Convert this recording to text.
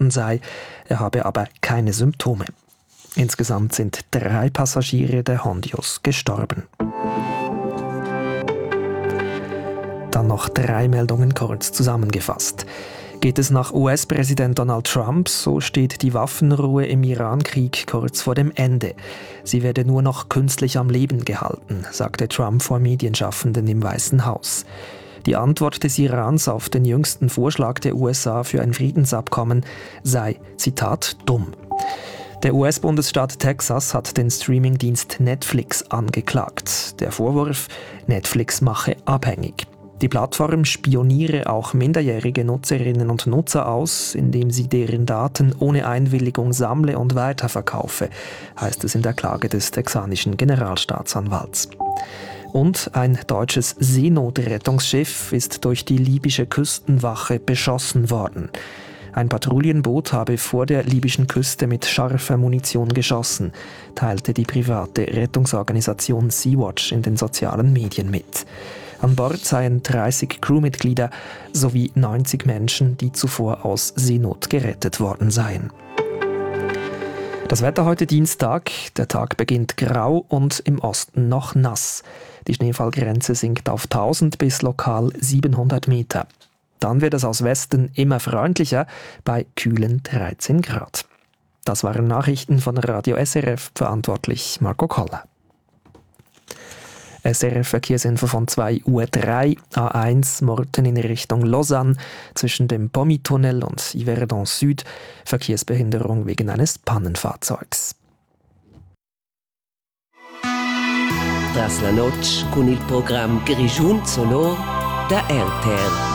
worden sei, er habe aber keine Symptome. Insgesamt sind 3 Passagiere der Hondios gestorben. Dann noch 3 Meldungen kurz zusammengefasst. Geht es nach US-Präsident Donald Trump, so steht die Waffenruhe im Iran-Krieg kurz vor dem Ende. Sie werde nur noch künstlich am Leben gehalten, sagte Trump vor Medienschaffenden im Weißen Haus. Die Antwort des Irans auf den jüngsten Vorschlag der USA für ein Friedensabkommen sei, Zitat, dumm. Der US-Bundesstaat Texas hat den Streamingdienst Netflix angeklagt. Der Vorwurf, Netflix mache abhängig. Die Plattform spioniere auch minderjährige Nutzerinnen und Nutzer aus, indem sie deren Daten ohne Einwilligung sammle und weiterverkaufe, heißt es in der Klage des texanischen Generalstaatsanwalts. Und ein deutsches Seenotrettungsschiff ist durch die libysche Küstenwache beschossen worden. Ein Patrouillenboot habe vor der libyschen Küste mit scharfer Munition geschossen, teilte die private Rettungsorganisation Sea-Watch in den sozialen Medien mit. An Bord seien 30 Crewmitglieder sowie 90 Menschen, die zuvor aus Seenot gerettet worden seien. Das Wetter heute Dienstag. Der Tag beginnt grau und im Osten noch nass. Die Schneefallgrenze sinkt auf 1000 bis lokal 700 Meter. Dann wird es aus Westen immer freundlicher bei kühlen 13 Grad. Das waren Nachrichten von Radio SRF, verantwortlich Marco Koller. SRF-Verkehrsinfo von 2:03 Uhr, A1 Morten in Richtung Lausanne, zwischen dem Pommi-Tunnel und Yverdon Süd, Verkehrsbehinderung wegen eines Pannenfahrzeugs. Tras la noche con il programma Grigiun Sonor da RTR.